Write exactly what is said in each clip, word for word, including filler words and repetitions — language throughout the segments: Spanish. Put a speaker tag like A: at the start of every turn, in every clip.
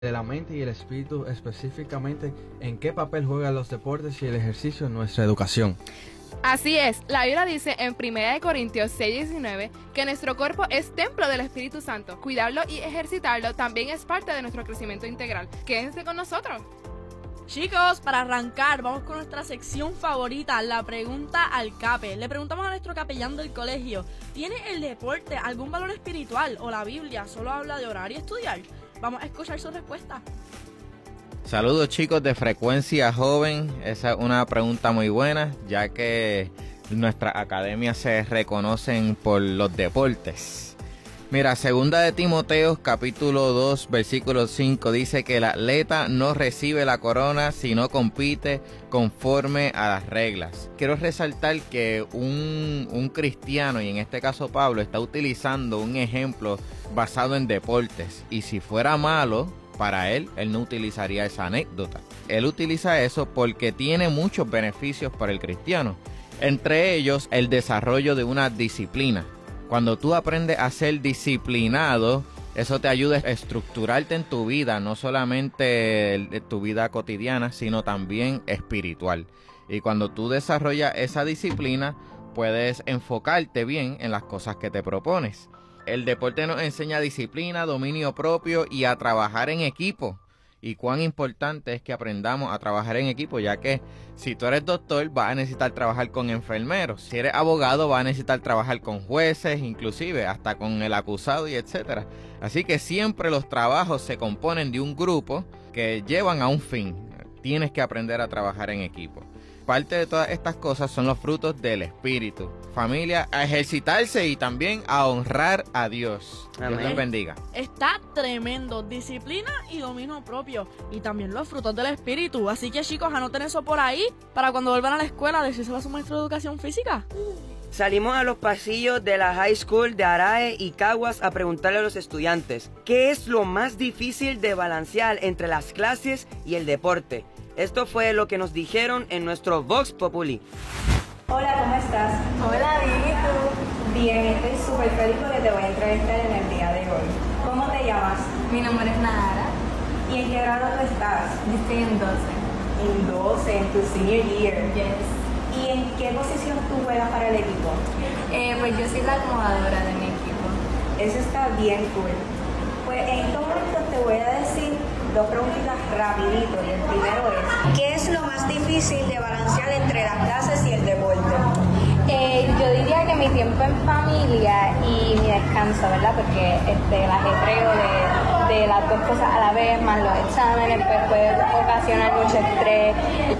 A: de la mente y el espíritu, específicamente en qué papel juegan los deportes y el ejercicio en nuestra educación.
B: Así es, la Biblia dice en primera de Corintios seis diecinueve que nuestro cuerpo es templo del Espíritu Santo. Cuidarlo y ejercitarlo también es parte de nuestro crecimiento integral. Quédense con nosotros.
C: Chicos, para arrancar, vamos con nuestra sección favorita, la pregunta al cape. Le preguntamos a nuestro capellán del colegio, ¿tiene el deporte algún valor espiritual o la Biblia solo habla de orar y estudiar? Vamos a escuchar su respuesta.
D: Saludos chicos de Frecuencia Joven, esa es una pregunta muy buena, ya que nuestras academias se reconocen por los deportes. Mira, segunda de Timoteo, capítulo dos, versículo cinco, dice que el atleta no recibe la corona si no compite conforme a las reglas. Quiero resaltar que un, un cristiano, y en este caso Pablo, está utilizando un ejemplo basado en deportes, y si fuera malo para él, él no utilizaría esa anécdota. Él utiliza eso porque tiene muchos beneficios para el cristiano, entre ellos el desarrollo de una disciplina. Cuando tú aprendes a ser disciplinado, eso te ayuda a estructurarte en tu vida, no solamente en tu vida cotidiana, sino también espiritual. Y cuando tú desarrollas esa disciplina, puedes enfocarte bien en las cosas que te propones. El deporte nos enseña disciplina, dominio propio y a trabajar en equipo. Y cuán importante es que aprendamos a trabajar en equipo, ya que si tú eres doctor vas a necesitar trabajar con enfermeros. Si eres abogado vas a necesitar trabajar con jueces, inclusive hasta con el acusado y etcétera. Así que siempre los trabajos se componen de un grupo que llevan a un fin. Tienes que aprender a trabajar en equipo. Parte de todas estas cosas son los frutos del Espíritu. Familia, a ejercitarse y también a honrar a Dios. Amén. Dios les bendiga.
C: Está tremendo, disciplina y dominio propio. Y también los frutos del Espíritu. Así que chicos, anoten eso por ahí para cuando vuelvan a la escuela decírselo a su maestro de educación física.
E: Salimos a los pasillos de la High School de Arae y Caguas a preguntarle a los estudiantes ¿qué es lo más difícil de balancear entre las clases y el deporte? Esto fue lo que nos dijeron en nuestro Vox Populi.
F: Hola, ¿cómo estás?
G: Hola, bien, ¿y tú?
F: Bien, estoy súper feliz porque te voy a entrevistar en el día de hoy. ¿Cómo te llamas?
G: Mi nombre es Nahara.
F: ¿Y en qué grado tú estás?
G: Yo estoy en doce.
F: En doce, en tu senior year.
G: Yes.
F: ¿Y en qué posición tú juegas para el equipo?
G: Eh, pues yo soy la acomodadora de mi equipo.
F: Eso está bien cool. Pues en estos momentos te voy a decir dos preguntitas rapidito. Y el primero es, ¿qué es lo más difícil de balancear entre las clases y el deporte?
G: Eh, yo diría que mi tiempo en familia y mi descanso, ¿verdad? Porque este, el ajetreo de, de las dos cosas a la vez, más los exámenes, pues puede ocasionar mucho estrés.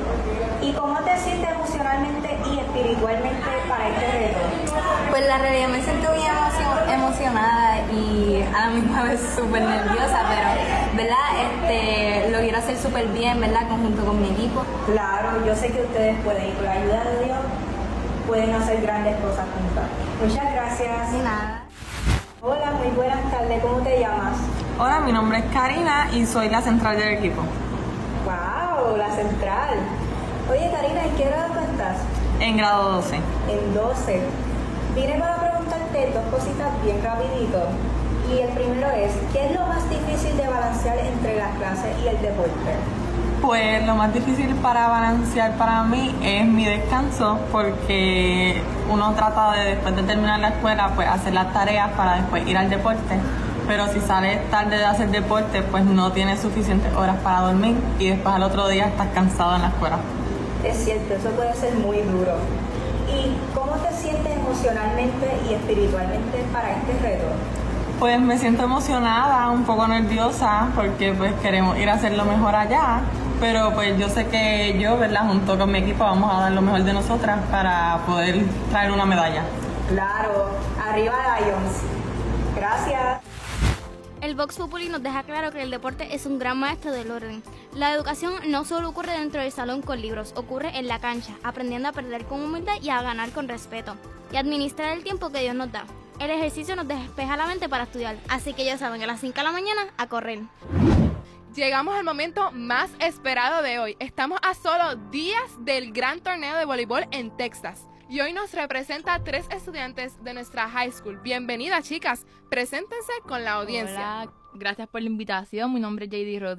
F: ¿Y cómo te sientes emocionalmente y espiritualmente para este reto?
G: Pues la realidad me siento bien emocio- emocionada y a la misma vez súper nerviosa, pero ¿verdad? Este, lo quiero hacer súper bien, ¿verdad? Conjunto con mi equipo.
F: Claro, yo sé que ustedes pueden y con la ayuda de Dios pueden hacer grandes cosas juntas. Muchas gracias.
G: De nada.
F: Hola, muy buenas tardes. ¿Cómo te llamas?
H: Hola, mi nombre es Karina y soy la central del equipo.
F: ¡Wow! La central. Oye, Karina, ¿en qué grado tú estás?
H: En grado doce.
F: En doce. Vine para preguntarte dos cositas bien rapidito. Y el primero es, ¿qué es lo más difícil de balancear entre las clases y el deporte?
H: Pues lo más difícil para balancear para mí es mi descanso, porque uno trata de después de terminar la escuela pues hacer las tareas para después ir al deporte, pero si sales tarde de hacer deporte pues no tienes suficientes horas para dormir y después al otro día estás cansado en la escuela.
F: Es cierto, eso puede ser muy duro. ¿Y cómo te sientes emocionalmente y espiritualmente para este reto?
H: Pues me siento emocionada, un poco nerviosa, porque pues queremos ir a hacer lo mejor allá, pero pues yo sé que yo, ¿verdad?, junto con mi equipo vamos a dar lo mejor de nosotras para poder traer una medalla.
F: Claro, arriba Lions. Gracias.
I: El Vox Populi nos deja claro que el deporte es un gran maestro del orden. La educación no solo ocurre dentro del salón con libros, ocurre en la cancha, aprendiendo a perder con humildad y a ganar con respeto, y administrar el tiempo que Dios nos da. El ejercicio nos despeja la mente para estudiar, así que ya saben, a las cinco de la mañana, a correr.
B: Llegamos al momento más esperado de hoy. Estamos a solo días del gran torneo de voleibol en Texas. Y hoy nos representa tres estudiantes de nuestra high school. Bienvenidas, chicas. Preséntense con la audiencia.
C: Hola,
J: Gracias por la invitación. Mi nombre es J D Rodríguez.